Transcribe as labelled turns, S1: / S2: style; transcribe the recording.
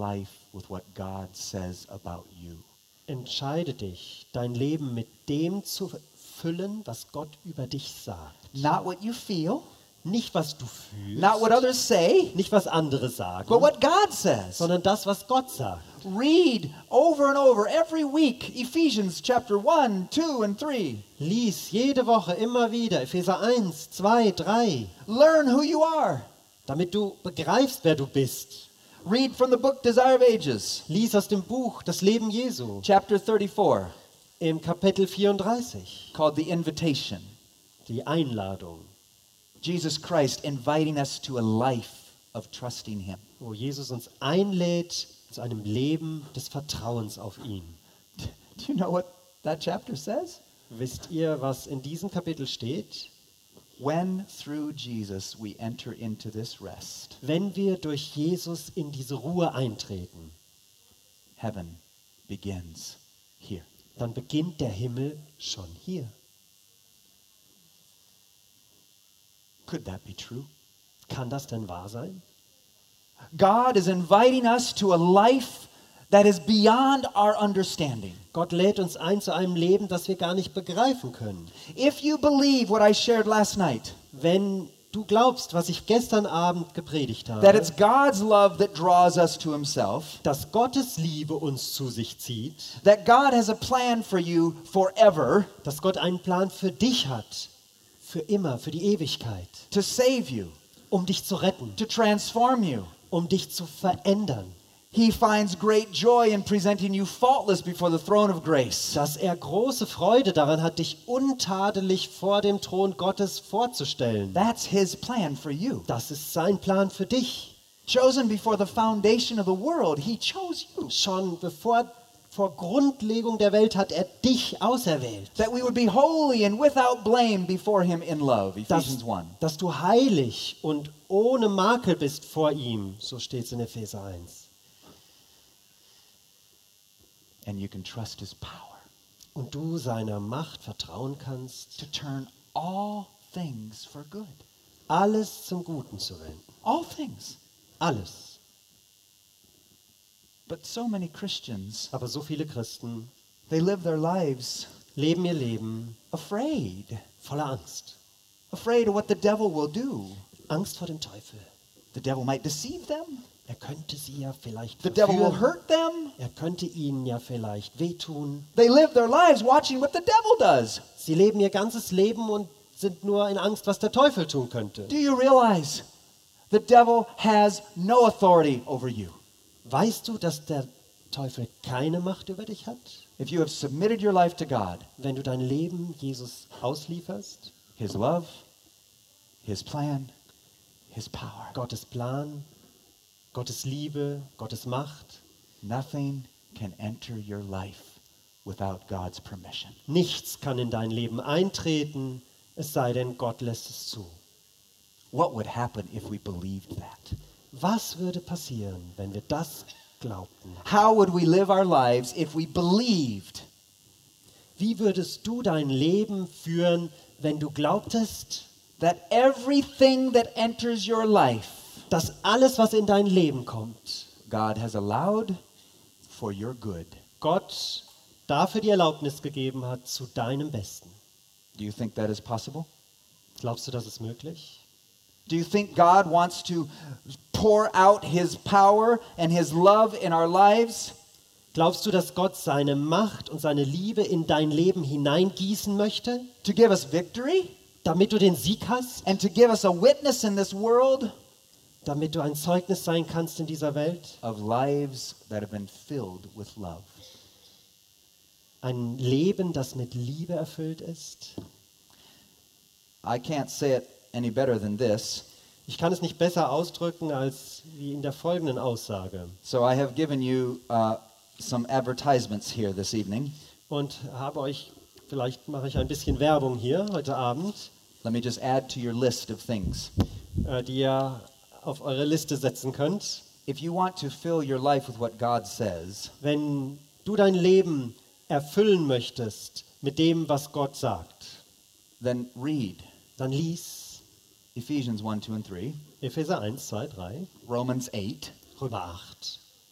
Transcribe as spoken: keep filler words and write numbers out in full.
S1: life with what God says about you.
S2: Entscheide dich, dein Leben mit dem zu füllen, was Gott über dich sagt.
S1: Not what you feel,
S2: Nicht, was du fühlst,
S1: not what others say,
S2: nicht, was andere sagen,
S1: but what God says.
S2: sondern das, was Gott sagt.
S1: Read over and over every week Ephesians chapter one, two, and three.
S2: Lies jede Woche immer wieder Epheser eins, zwei, drei,
S1: Learn who you are.
S2: damit du begreifst, wer du bist.
S1: Read from the book Desire of Ages,
S2: Lies aus dem Buch Das Leben Jesu
S1: chapter thirty-four,
S2: im Kapitel vierunddreißig,
S1: called The Invitation.
S2: die Einladung,
S1: Jesus Christ inviting us to a life of trusting Him.
S2: wo Jesus uns einlädt zu einem Leben des Vertrauens auf ihn.
S1: Do you know what that chapter says?
S2: Wisst ihr, was in diesem Kapitel steht?
S1: When through Jesus we enter into this rest,
S2: Wenn wir durch Jesus in diese Ruhe eintreten,
S1: heaven begins here.
S2: dann beginnt der Himmel schon hier.
S1: Could that be true?
S2: Kann das denn wahr sein?
S1: God is inviting us to a life that is beyond our understanding.
S2: Gott lädt uns ein zu einem Leben, das wir gar nicht begreifen können.
S1: If you believe what I shared last night,
S2: Wenn du glaubst, was ich gestern Abend gepredigt
S1: that
S2: habe,
S1: it's God's love that draws us to Himself,
S2: dass Gottes Liebe uns zu sich zieht,
S1: that God has a plan for you forever
S2: dass Gott einen Plan für dich hat, für immer, für die Ewigkeit,
S1: to save you,
S2: um dich zu retten,
S1: to transform you.
S2: um dich zu verändern,
S1: He finds great joy in presenting you faultless before the throne of grace.
S2: dass er große Freude daran hat, dich untadelig vor dem Thron Gottes vorzustellen.
S1: That's His plan for you.
S2: Das ist sein Plan für dich.
S1: Chosen before the foundation of the world, He chose you.
S2: Schon bevor vor Grundlegung der Welt hat er dich auserwählt,
S1: That we would be holy and without blame before Him in love.
S2: dass,
S1: Ephesians one.
S2: dass du heilig und ohne Makel bist vor ihm, so steht es in Epheser eins.
S1: And you can trust His power
S2: Und du seiner Macht vertrauen kannst,
S1: to turn all things for good.
S2: alles zum Guten zu wenden.
S1: All things.
S2: Alles.
S1: But so many Christians,
S2: Aber so viele Christen
S1: they live their lives
S2: leben ihr Leben
S1: afraid.
S2: voller Angst.
S1: Afraid of what the devil will do.
S2: Angst vor dem Teufel.
S1: The devil might deceive them.
S2: Er könnte sie ja vielleicht
S1: The devil will
S2: verführen.
S1: hurt them.
S2: Er könnte ihnen ja vielleicht wehtun.
S1: They live their lives watching what the devil does.
S2: Sie leben ihr ganzes Leben und sind nur in Angst, was der Teufel tun könnte.
S1: Do you realize the devil has no authority over you?
S2: Weißt du, dass der Teufel keine Macht über dich hat?
S1: If you have submitted your life to God,
S2: Wenn du dein Leben Jesus auslieferst,
S1: His love, His plan, His power,
S2: Gottes Plan, Gottes Liebe, Gottes Macht,
S1: nothing can enter your life without God's permission.
S2: nichts kann in dein Leben eintreten, es sei denn, Gott lässt es zu.
S1: What would happen if we believed that?
S2: Was würde passieren, wenn wir das glaubten?
S1: How would we live our lives if we believed
S2: Wie würdest du dein Leben führen, wenn du glaubtest,
S1: that everything that enters your life,
S2: dass alles, was in dein Leben kommt,
S1: God has allowed for your good?
S2: Gott dafür die Erlaubnis gegeben hat, zu deinem Besten?
S1: Do you think that is possible?
S2: Glaubst du, das ist möglich?
S1: Do you think God wants to pour out His power and His love in our lives?
S2: Glaubst du, dass Gott seine Macht und seine Liebe in dein Leben hineingießen möchte,
S1: To give us victory
S2: damit du den Sieg hast,
S1: and to give us a witness in this world
S2: damit du ein Zeugnis sein kannst in dieser Welt?
S1: of lives that have been filled with love?
S2: Ein Leben, das mit Liebe erfüllt ist?
S1: I can't say it any better than this.
S2: Ich kann es nicht besser ausdrücken als wie in der folgenden Aussage.
S1: So I have given you uh, some advertisements here this evening.
S2: Und habe euch, vielleicht mache ich ein bisschen Werbung hier heute Abend,
S1: Let me just add to your list of things.
S2: äh, die ihr auf eure Liste setzen könnt.
S1: If you want to fill your life with what God says,
S2: Wenn du dein Leben erfüllen möchtest mit dem, was Gott sagt,
S1: then read
S2: dann lies
S1: Ephesians one, two, and three,
S2: Epheser eins, zwei, drei,
S1: Romans eight,
S2: Römer acht,